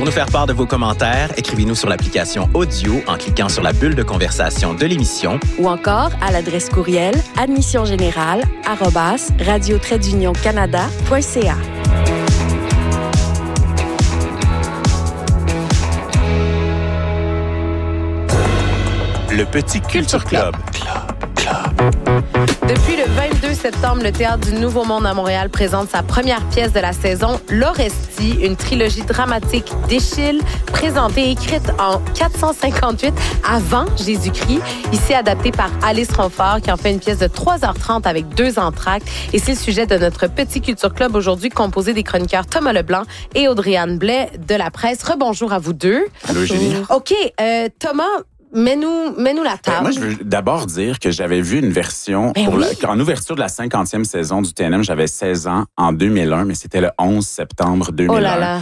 nous faire part de vos commentaires, écrivez-nous sur l'application Audio en cliquant sur la bulle de conversation de l'émission ou encore à l'adresse courriel admissiongénérale@radio-canada.ca. Le Petit Culture Club. Depuis le 22 septembre, le Théâtre du Nouveau Monde à Montréal présente sa première pièce de la saison, L'Orestie, une trilogie dramatique d'Échille, présentée et écrite en 458 avant Jésus-Christ, ici adaptée par Alice Ronfort, qui en fait une pièce de 3h30 avec 2 entr'actes. Et c'est le sujet de notre Petit Culture Club aujourd'hui, composé des chroniqueurs Thomas Leblanc et Audrey-Anne Blais de La Presse. Rebonjour à vous deux. Allô, Eugénie. OK, Thomas... Mets-nous la table. Moi, je veux d'abord dire que j'avais vu une version en ouverture de la 50e saison du TNM. J'avais 16 ans en 2001, mais c'était le 11 septembre 2001. Oh là là.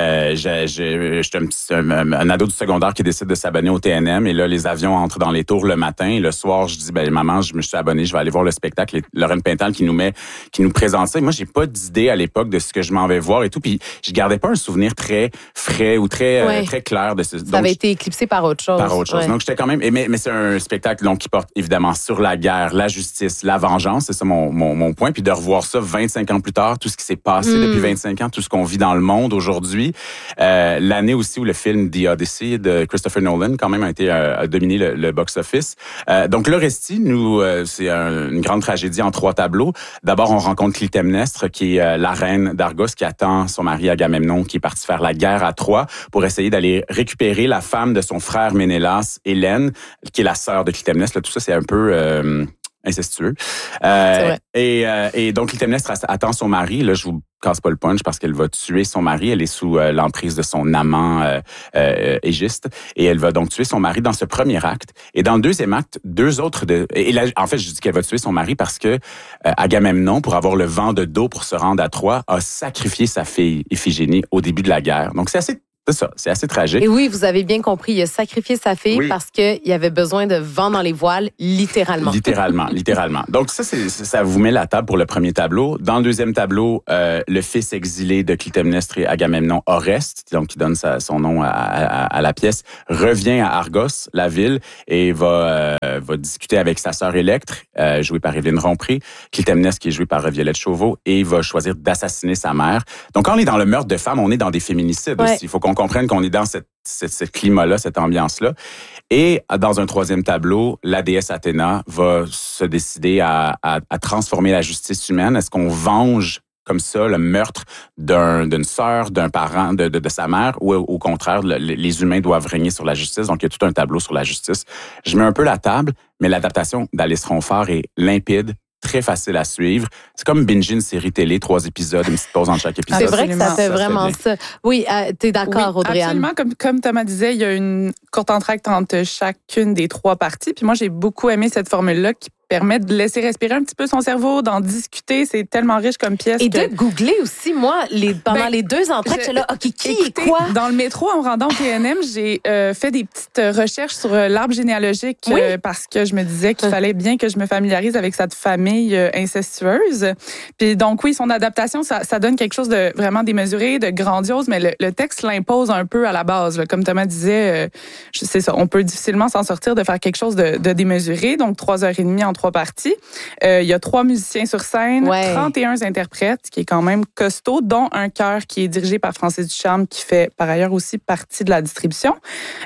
J'étais un ado du secondaire qui décide de s'abonner au TNM. Et là, les avions entrent dans les tours le matin. Et le soir, je dis, maman, je me suis abonné, je vais aller voir le spectacle. Et Lorraine Pintal qui nous présente ça. Et moi, j'ai pas d'idée à l'époque de ce que je m'en vais voir et tout. Puis je gardais pas un souvenir très frais ou très clair de ce. Ça avait été éclipsé par autre chose. Ouais. Donc, j'étais quand même... Mais c'est un spectacle qui porte évidemment sur la guerre, la justice, la vengeance. C'est ça mon point. Puis de revoir ça 25 ans plus tard, tout ce qui s'est passé depuis 25 ans, tout ce qu'on vit dans le monde aujourd'hui. L'année aussi où le film The Odyssey de Christopher Nolan quand même a dominé le box-office. Donc, L'Orestie, c'est une grande tragédie en 3 tableaux. D'abord, on rencontre Clytemnestre, qui est la reine d'Argos, qui attend son mari Agamemnon, qui est parti faire la guerre à Troie pour essayer d'aller récupérer la femme de son frère Ménélas, Hélène, qui est la sœur de Clytemnestre. Là, tout ça, c'est un peu incestueux. C'est vrai. Et donc, Clytemnestre attend son mari. Là, je vous casse pas le punch parce qu'elle va tuer son mari. Elle est sous l'emprise de son amant Égiste. Et elle va donc tuer son mari dans ce premier acte. Et dans le deuxième acte, 2 autres... Et là, en fait, je dis qu'elle va tuer son mari parce que Agamemnon, pour avoir le vent de dos pour se rendre à Troie, a sacrifié sa fille Iphigénie au début de la guerre. Donc, c'est assez tragique. Et oui, vous avez bien compris, il a sacrifié sa fille parce qu'il avait besoin de vent dans les voiles, littéralement. Littéralement. Donc ça vous met la table pour le premier tableau. Dans le deuxième tableau, le fils exilé de Clytemnestre et Agamemnon, Oreste, donc qui donne son nom à la pièce, revient à Argos, la ville, et va discuter avec sa sœur Électre, jouée par Évelyne Rompré, Clytemnestre qui est jouée par Violette Chauveau, et il va choisir d'assassiner sa mère. Donc quand on est dans le meurtre de femmes, on est dans des féminicides aussi. Il faut qu'on comprenne qu'on est dans ce climat-là, cette ambiance-là. Et dans un troisième tableau, la déesse Athéna va se décider à transformer la justice humaine. Est-ce qu'on venge comme ça le meurtre d'une sœur, d'un parent, de sa mère, ou au contraire, les humains doivent régner sur la justice? Donc, il y a tout un tableau sur la justice. Je mets un peu la table, mais l'adaptation d'Alice Ronfort est limpide, très facile à suivre. C'est comme binger une série télé, 3 épisodes, une petite pause entre chaque épisode. C'est vrai que ça fait vraiment ça. Oui, t'es d'accord, Audrey-Anne? Absolument. Comme Thomas disait, il y a une courte entr'acte entre chacune des 3 parties. Puis moi, j'ai beaucoup aimé cette formule-là qui permet de laisser respirer un petit peu son cerveau, d'en discuter. C'est tellement riche comme pièce. Et de googler aussi, moi, pendant les 2 entractes, j'étais là, OK, qui est quoi? Dans le métro, en me rendant au TNM, j'ai fait des petites recherches sur l'arbre généalogique parce que je me disais qu'il fallait bien que je me familiarise avec cette famille incestueuse. Puis donc, oui, son adaptation, ça donne quelque chose de vraiment démesuré, de grandiose, mais le texte l'impose un peu à la base. Là. Comme Thomas disait, c'est ça, on peut difficilement s'en sortir de faire quelque chose de démesuré. Donc, 3h30 en 3 parties. Il y a 3 musiciens sur scène, 31 interprètes, qui est quand même costaud, dont un chœur qui est dirigé par Francis Ducharme, qui fait par ailleurs aussi partie de la distribution.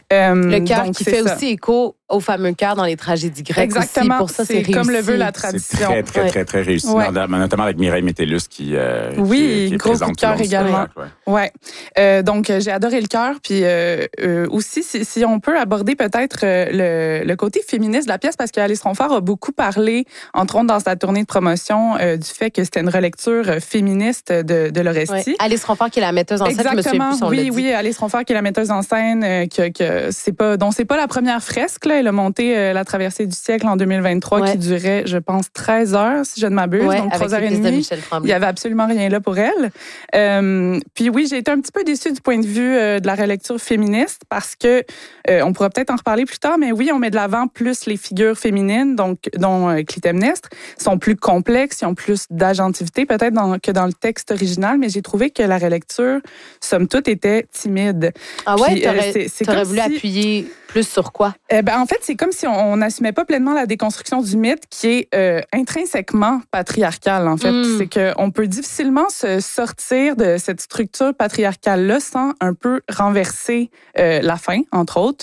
Le chœur qui fait aussi écho au fameux chœur dans les tragédies grecques. Exactement. Aussi. Pour ça, c'est réussi. Comme le veut la tradition. C'est très réussi. Ouais. Notamment avec Mireille Métellus qui gros coup de cœur également. Donc, j'ai adoré le chœur. Puis aussi, si on peut aborder peut-être le côté féministe de la pièce, parce qu'Alice Ronfort a beaucoup parlé, entre autres dans sa tournée de promotion, du fait que c'était une relecture féministe de L'Orestie. Alice Ronfort qui est la metteuse en scène, je me souviens plus son Oui, Alice Ronfort qui est la metteuse en scène, dont c'est pas la première fresque, là, Elle a monté La traversée du siècle en 2023 qui durait, je pense, 13 heures, si je ne m'abuse. Donc, 3 heures et demie. Il n'y avait absolument rien là pour elle. Puis oui, j'ai été un petit peu déçue du point de vue de la relecture féministe parce que, on pourra peut-être en reparler plus tard, mais oui, on met de l'avant plus les figures féminines, donc, dont Clytemnestre, sont plus complexes, ils ont plus d'agentivité peut-être que dans le texte original, mais j'ai trouvé que la relecture, somme toute, était timide. Ah ouais, t'aurais voulu appuyer plus sur quoi? En fait, c'est comme si on n'assumait pas pleinement la déconstruction du mythe qui est intrinsèquement patriarcal, en fait. C'est qu'on peut difficilement se sortir de cette structure patriarcale-là sans un peu renverser la fin, entre autres.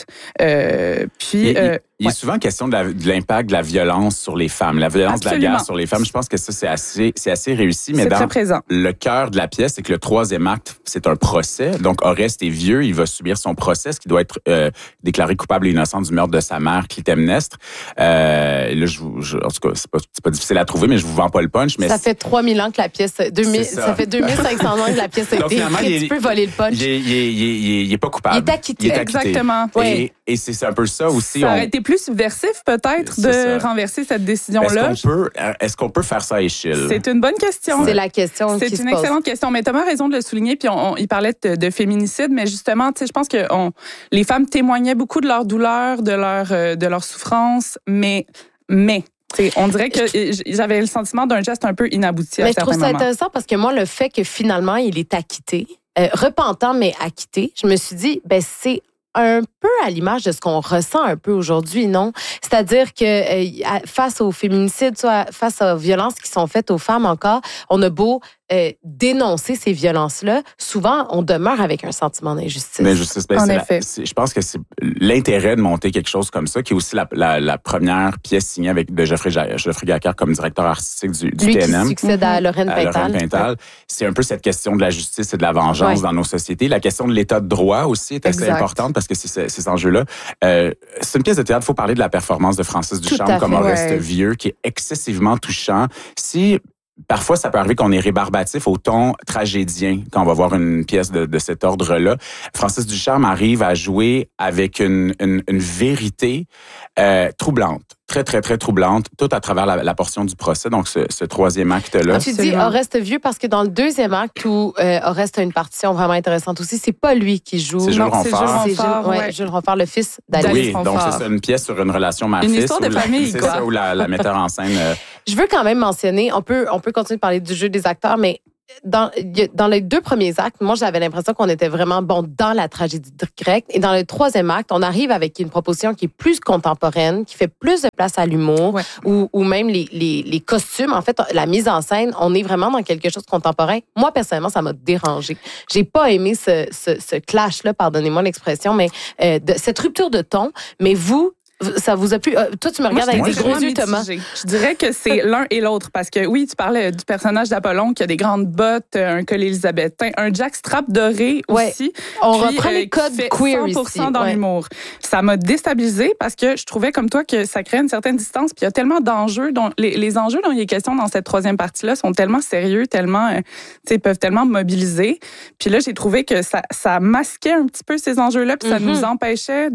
Il est souvent question de l'impact de la violence sur les femmes, la violence de la guerre sur les femmes. Je pense que ça, c'est assez réussi. Mais dans le cœur de la pièce, c'est que le troisième acte, c'est un procès. Donc, Oreste est vieux, il va subir son procès, ce qui doit être déclaré coupable et innocent du meurtre de sa mère, Clytemnestre. Là, en tout cas, c'est pas difficile à trouver, mais je vous vends pas le punch. Mais ça fait 3000 ans que la pièce... ça fait 2500 ans que la pièce a été écrite. Tu peux voler le punch. Il est pas coupable. Il est acquitté. Exactement. Et c'est un peu ça aussi. Ça aurait été plus subversif, peut-être, de renverser cette décision-là. Est-ce qu'on peut faire ça à échelle? C'est une bonne question. C'est la question qui se pose. C'est une excellente question. Mais Thomas a raison de le souligner, puis il parlait de féminicide, mais justement, je pense que les femmes témoignaient beaucoup de leur douleur, de leur souffrance, mais on dirait que j'avais le sentiment d'un geste un peu inabouti à certains moments. Mais je trouve ça intéressant parce que moi, le fait que finalement, il est acquitté, repentant mais acquitté, je me suis dit, c'est un peu à l'image de ce qu'on ressent un peu aujourd'hui, non? C'est-à-dire que face au féminicide, face aux violences qui sont faites aux femmes encore, on a beau dénoncer ces violences-là, souvent, on demeure avec un sentiment d'injustice. En effet. Je pense que c'est l'intérêt de monter quelque chose comme ça, qui est aussi la première pièce signée de Geoffrey Gacquard comme directeur artistique du TNM. Qui succède à Lorraine Pintal. C'est un peu cette question de la justice et de la vengeance dans nos sociétés. La question de l'état de droit aussi est assez importante parce que c'est ces enjeux-là. C'est une pièce de théâtre, il faut parler de la performance de Francis Ducharme comme Oreste vieux, qui est excessivement touchant. Parfois, ça peut arriver qu'on est rébarbatif au ton tragédien quand on va voir une pièce de cet ordre-là. Francis Ducharme arrive à jouer avec une vérité troublante. Très, très, très troublante, tout à travers la portion du procès, donc ce troisième acte-là. Tu dis Oreste vieux parce que dans le deuxième acte où Oreste a une partition vraiment intéressante aussi, c'est pas lui qui joue. C'est Jules Ronfort. Jules Ronfort, le fils d'Alice Ronfort. Donc c'est ça, une pièce sur une relation mère-fils. Une histoire de famille, c'est ça, où la metteur en scène... Je veux quand même mentionner, on peut continuer de parler du jeu des acteurs, mais dans les deux premiers actes, moi, j'avais l'impression qu'on était vraiment dans la tragédie grecque. Et dans le troisième acte, on arrive avec une proposition qui est plus contemporaine, qui fait plus de place à l'humour, ou même les costumes. En fait, la mise en scène, on est vraiment dans quelque chose de contemporain. Moi, personnellement, ça m'a dérangé. J'ai pas aimé ce clash-là, pardonnez-moi l'expression, mais cette rupture de ton. Mais vous, ça vous a plu? Toi, tu me regardes avec des gros yeux, Thomas. Je dirais que c'est l'un et l'autre. Parce que oui, tu parlais du personnage d'Apollon qui a des grandes bottes, un col élisabétain, un jackstrap doré aussi. On reprend les codes queer 100% ici. Dans l'humour. Ça m'a déstabilisée parce que je trouvais comme toi que ça crée une certaine distance. Puis il y a tellement d'enjeux. Les enjeux dont il est question dans cette troisième partie-là sont tellement sérieux, peuvent tellement mobiliser. Puis là, j'ai trouvé que ça masquait un petit peu ces enjeux-là. Puis ça nous empêchait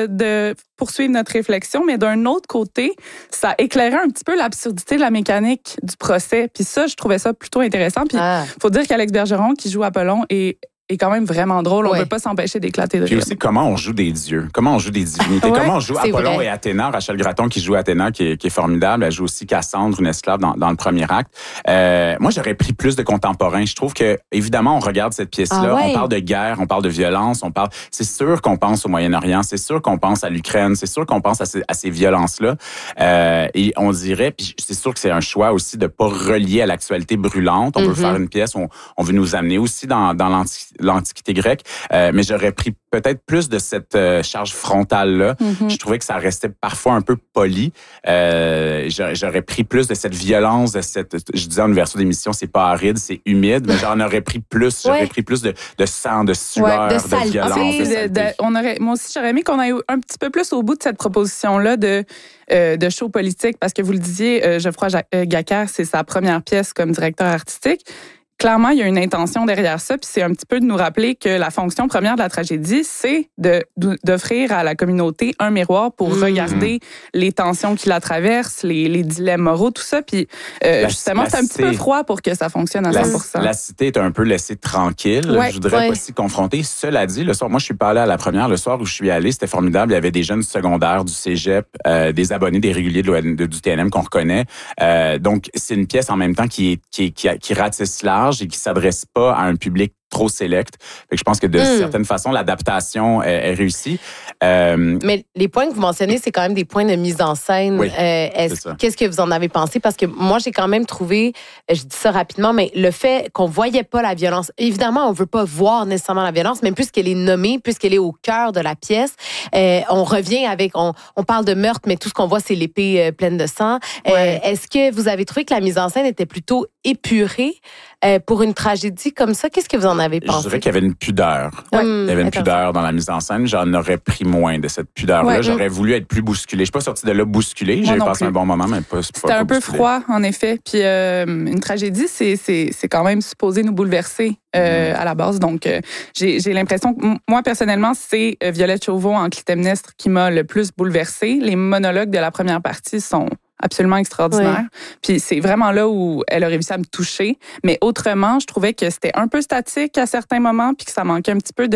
de poursuivre notre réflexion, mais d'un autre côté, ça éclairait un petit peu l'absurdité de la mécanique du procès. Puis ça, je trouvais ça plutôt intéressant. Puis faut dire qu'Alex Bergeron, qui joue Apollon, est quand même vraiment drôle. On ne peut pas s'empêcher d'éclater de rire. Puis aussi, comment on joue des dieux, comment on joue des divinités, comment on joue Apollon et Athéna. Rachel Gratton qui joue Athéna, qui est formidable. Elle joue aussi Cassandre, une esclave, dans le premier acte. Moi, j'aurais pris plus de contemporains. Je trouve que, évidemment, on regarde cette pièce-là, on parle de guerre, on parle de violence, c'est sûr qu'on pense au Moyen-Orient, c'est sûr qu'on pense à l'Ukraine, c'est sûr qu'on pense à ces violences-là. Et on dirait, puis c'est sûr que c'est un choix aussi de pas relier à l'actualité brûlante. On veut faire une pièce, on veut nous amener aussi dans l'Antiquité grecque, mais j'aurais pris peut-être plus de cette charge frontale-là. Je trouvais que ça restait parfois un peu poli. J'aurais pris plus de cette violence, je disais en ouverture d'émission, c'est pas aride, c'est humide, mais j'en aurais pris plus. J'aurais pris plus de sang, de sueur, de violence. Moi aussi, j'aurais aimé qu'on aille un petit peu plus au bout de cette proposition-là de show politique, parce que vous le disiez, Geoffroy Gacquard, c'est sa première pièce comme directeur artistique. clairement, il y a une intention derrière ça, puis c'est un petit peu de nous rappeler que la fonction première de la tragédie, c'est d'offrir à la communauté un miroir pour regarder les tensions qui la traversent, les dilemmes moraux, tout ça. Puis justement, c'est un petit peu froid pour que ça fonctionne à 100%. La cité est un peu laissée tranquille. Je voudrais pas s'y confronter. Cela dit, le soir, moi, je suis pas allé à la première. Le soir où je suis allé, c'était formidable. Il y avait des jeunes secondaires du cégep, des abonnés, des réguliers du TNM qu'on reconnaît. Donc, c'est une pièce en même temps qui ratisse large et qui s'adresse pas à un public trop select. Fait que je pense que de certaines façons, l'adaptation est réussie. Mais les points que vous mentionnez, c'est quand même des points de mise en scène. Oui, qu'est-ce que vous en avez pensé? Parce que moi, j'ai quand même trouvé, je dis ça rapidement, mais le fait qu'on voyait pas la violence, évidemment, on veut pas voir nécessairement la violence, mais puisqu'elle est nommée, puisqu'elle est au cœur de la pièce, on revient avec, on parle de meurtre, mais tout ce qu'on voit, c'est l'épée pleine de sang. Est-ce que vous avez trouvé que la mise en scène était plutôt épurée pour une tragédie comme ça? Qu'est-ce que vous en avez pensé? Je dirais qu'il y avait une pudeur. Il y avait une pudeur dans la mise en scène. J'en aurais pris moins de cette pudeur-là. J'aurais voulu être plus bousculé. Je suis pas sortie de là bousculé. J'ai passé un bon moment, mais pas C'était un peu froid, en effet. Puis une tragédie, c'est quand même supposé nous bouleverser à la base. Donc, j'ai l'impression que moi, personnellement, c'est Violette Chauveau en Clytemnestre qui m'a le plus bouleversée. Les monologues de la première partie sont absolument extraordinaire. Puis c'est vraiment là où elle a réussi à me toucher. Mais autrement, je trouvais que c'était un peu statique à certains moments puis que ça manquait un petit peu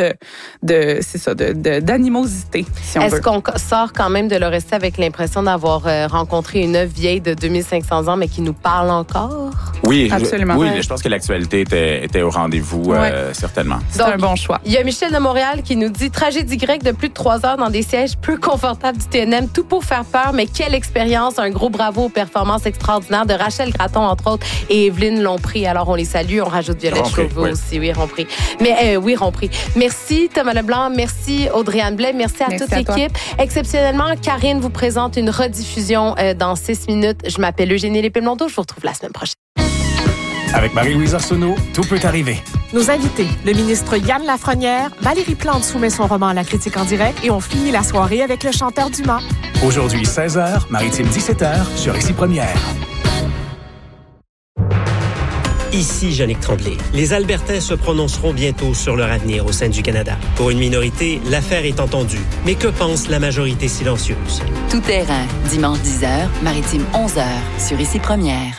d'animosité, si on veut. Est-ce qu'on sort quand même de l'Orestie avec l'impression d'avoir rencontré une œuvre vieille de 2500 ans mais qui nous parle encore? Oui, absolument. Je pense que l'actualité était au rendez-vous, certainement. C'est un bon choix. Il y a Michel de Montréal qui nous dit « Tragédie grecque de plus de 3 heures dans des sièges peu confortables du TNM, tout pour faire peur, mais quelle expérience! Un gros bravo aux performances extraordinaires de Rachel Gratton, entre autres, et Evelyne Lompré. Alors, on les salue. On rajoute Violette Chauveau aussi. Oui, Rompré. Mais Rompré. Merci, Thomas Leblanc. Merci, Audrey-Anne Blais. Merci à toute l'équipe. Exceptionnellement, Karine vous présente une rediffusion dans 6 minutes. Je m'appelle Eugénie Lépée-Blondeau. Je vous retrouve la semaine prochaine. Avec Marie-Louise Arsenault, tout peut arriver. Nos invités, le ministre Yann Lafrenière, Valérie Plante soumet son roman à la critique en direct et on finit la soirée avec le chanteur Dumas. Aujourd'hui, 16h, Maritime 17h, sur Ici Première. Ici Jannick Tremblay. Les Albertains se prononceront bientôt sur leur avenir au sein du Canada. Pour une minorité, l'affaire est entendue. Mais que pense la majorité silencieuse? Tout terrain, dimanche 10h, Maritime 11h, sur Ici Première.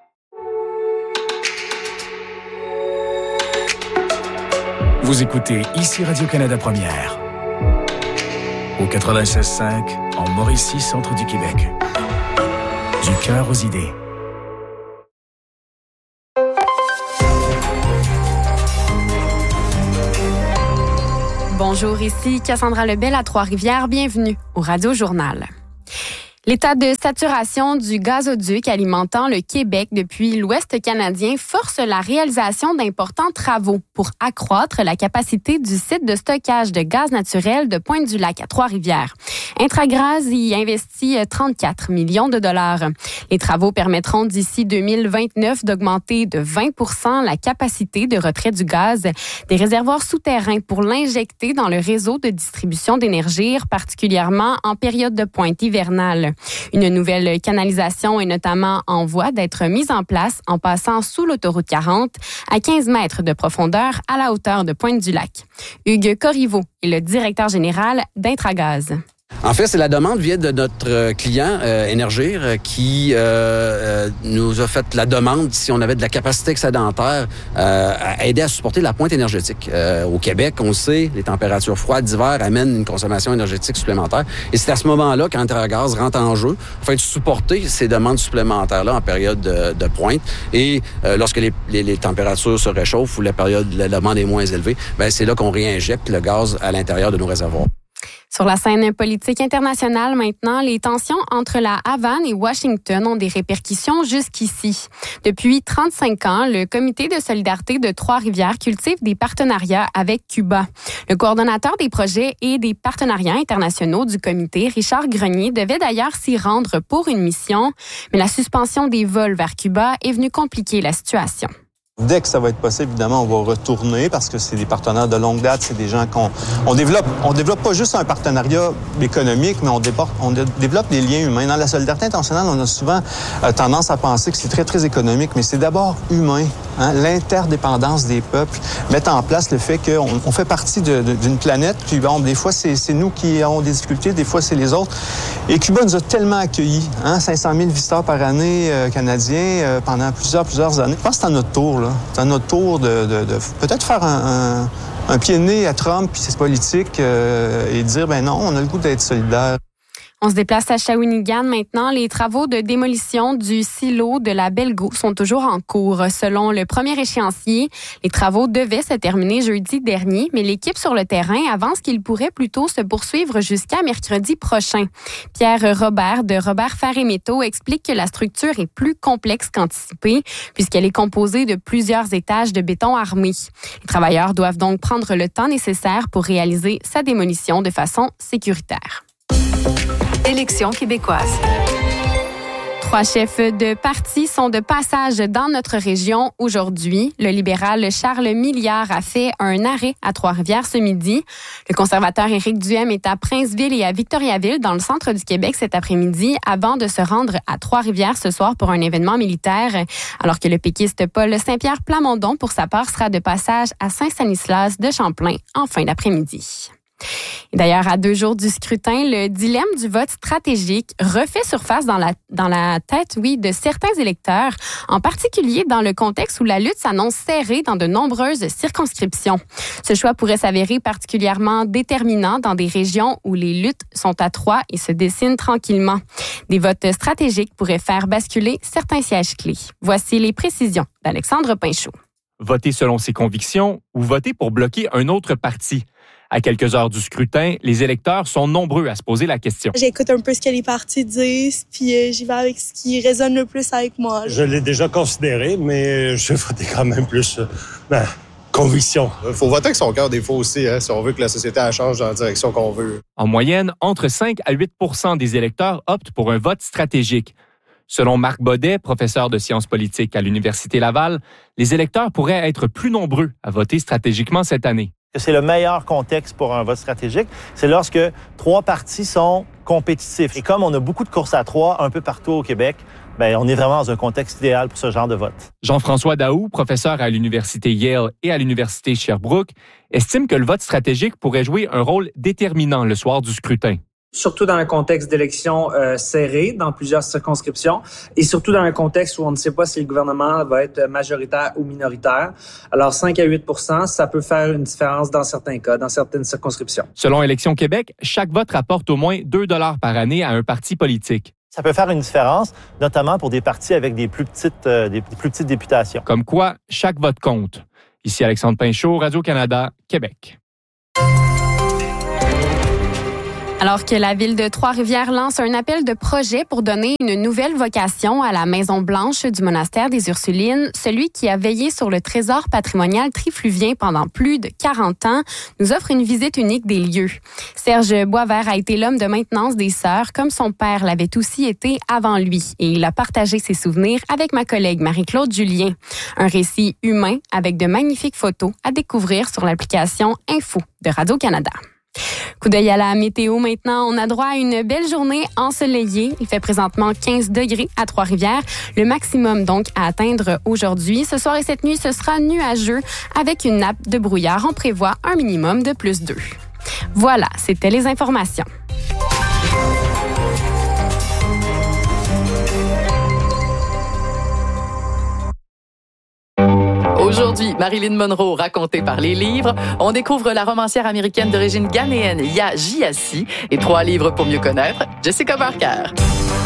Vous écoutez Ici Radio-Canada Première. Au 96.5, en Mauricie, centre du Québec. Du cœur aux idées. Bonjour, ici Cassandra Lebel à Trois-Rivières. Bienvenue au Radio Journal. L'état de saturation du gazoduc alimentant le Québec depuis l'Ouest canadien force la réalisation d'importants travaux pour accroître la capacité du site de stockage de gaz naturel de Pointe-du-Lac à Trois-Rivières. Intragaz y investit 34 millions de dollars. Les travaux permettront d'ici 2029 d'augmenter de 20% la capacité de retrait du gaz des réservoirs souterrains pour l'injecter dans le réseau de distribution d'énergie, particulièrement en période de pointe hivernale. Une nouvelle canalisation est notamment en voie d'être mise en place en passant sous l'autoroute 40 à 15 mètres de profondeur à la hauteur de Pointe-du-Lac. Hugues Corriveau est le directeur général d'Intragaz. En fait, c'est la demande vient de notre client, Énergir, qui nous a fait la demande si on avait de la capacité excédentaire à aider à supporter la pointe énergétique. Au Québec, on le sait, les températures froides d'hiver amènent une consommation énergétique supplémentaire. Et c'est à ce moment-là qu'Intragaz rentre en jeu afin de supporter ces demandes supplémentaires-là en période de pointe. Et lorsque les températures se réchauffent ou la demande est moins élevée, ben c'est là qu'on réinjecte le gaz à l'intérieur de nos réservoirs. Sur la scène politique internationale maintenant, les tensions entre la Havane et Washington ont des répercussions jusqu'ici. Depuis 35 ans, le Comité de solidarité de Trois-Rivières cultive des partenariats avec Cuba. Le coordonnateur des projets et des partenariats internationaux du comité, Richard Grenier, devait d'ailleurs s'y rendre pour une mission, mais la suspension des vols vers Cuba est venue compliquer la situation. Dès que ça va être possible, évidemment, on va retourner parce que c'est des partenaires de longue date, c'est des gens qu'on développe. On développe pas juste un partenariat économique, mais on développe des liens humains. Dans la solidarité internationale, on a souvent tendance à penser que c'est très, très économique, mais c'est d'abord humain. Hein? L'interdépendance des peuples, mettre en place le fait qu'on fait partie d'une planète, puis bon, des fois, c'est nous qui avons des difficultés, des fois, c'est les autres. Et Cuba nous a tellement accueillis, hein? 500 000 visiteurs par année canadiens pendant plusieurs années. Je pense que c'est à notre tour, là. C'est à notre tour de peut-être faire un pied de nez à Trump puis ses politiques et dire, ben non, on a le goût d'être solidaire. On se déplace à Shawinigan maintenant. Les travaux de démolition du silo de la Belgo sont toujours en cours. Selon le premier échéancier, les travaux devaient se terminer jeudi dernier, mais l'équipe sur le terrain avance qu'ils pourraient plutôt se poursuivre jusqu'à mercredi prochain. Pierre Robert de Robert Fer et Métaux explique que la structure est plus complexe qu'anticipée puisqu'elle est composée de plusieurs étages de béton armé. Les travailleurs doivent donc prendre le temps nécessaire pour réaliser sa démolition de façon sécuritaire. Élections québécoises. 3 chefs de parti sont de passage dans notre région aujourd'hui. Le libéral Charles Milliard a fait un arrêt à Trois-Rivières ce midi. Le conservateur Éric Duhem est à Princeville et à Victoriaville, dans le centre du Québec, cet après-midi, avant de se rendre à Trois-Rivières ce soir pour un événement militaire. Alors que le péquiste Paul Saint-Pierre Plamondon, pour sa part, sera de passage à Saint-Stanislas de Champlain en fin d'après-midi. Et d'ailleurs, à 2 jours du scrutin, le dilemme du vote stratégique refait surface dans la tête, de certains électeurs, en particulier dans le contexte où la lutte s'annonce serrée dans de nombreuses circonscriptions. Ce choix pourrait s'avérer particulièrement déterminant dans des régions où les luttes sont à 3 et se dessinent tranquillement. Des votes stratégiques pourraient faire basculer certains sièges clés. Voici les précisions d'Alexandre Pinchot. Voter selon ses convictions ou voter pour bloquer un autre parti? À quelques heures du scrutin, les électeurs sont nombreux à se poser la question. J'écoute un peu ce que les partis disent, puis j'y vais avec ce qui résonne le plus avec moi. Je l'ai déjà considéré, mais je votais quand même plus conviction. Il faut voter avec son cœur des fois aussi, si on veut que la société change dans la direction qu'on veut. En moyenne, entre 5 à 8 % des électeurs optent pour un vote stratégique. Selon Marc Baudet, professeur de sciences politiques à l'Université Laval, les électeurs pourraient être plus nombreux à voter stratégiquement cette année. C'est le meilleur contexte pour un vote stratégique. C'est lorsque 3 partis sont compétitifs. Et comme on a beaucoup de courses à 3 un peu partout au Québec, on est vraiment dans un contexte idéal pour ce genre de vote. Jean-François Daou, professeur à l'Université Yale et à l'Université Sherbrooke, estime que le vote stratégique pourrait jouer un rôle déterminant le soir du scrutin. Surtout dans un contexte d'élections serrées dans plusieurs circonscriptions et surtout dans un contexte où on ne sait pas si le gouvernement va être majoritaire ou minoritaire. Alors 5 à 8 % ça peut faire une différence dans certains cas, dans certaines circonscriptions. Selon Élections Québec, chaque vote rapporte au moins 2 $ par année à un parti politique. Ça peut faire une différence, notamment pour des partis avec des plus petites députations. Comme quoi, chaque vote compte. Ici Alexandre Pinchot, Radio-Canada, Québec. Alors que la ville de Trois-Rivières lance un appel de projet pour donner une nouvelle vocation à la Maison-Blanche du monastère des Ursulines, celui qui a veillé sur le trésor patrimonial trifluvien pendant plus de 40 ans nous offre une visite unique des lieux. Serge Boisvert a été l'homme de maintenance des sœurs, comme son père l'avait aussi été avant lui, et il a partagé ses souvenirs avec ma collègue Marie-Claude Julien. Un récit humain avec de magnifiques photos à découvrir sur l'application Info de Radio-Canada. Coup d'œil à la météo maintenant. On a droit à une belle journée ensoleillée. Il fait présentement 15 degrés à Trois-Rivières. Le maximum donc à atteindre aujourd'hui. Ce soir et cette nuit, ce sera nuageux avec une nappe de brouillard. On prévoit un minimum de +2. Voilà, c'était les informations. Aujourd'hui, Marilyn Monroe, racontée par les livres. On découvre la romancière américaine d'origine ghanéenne Yaa Gyasi et 3 livres pour mieux connaître Jessica Barker.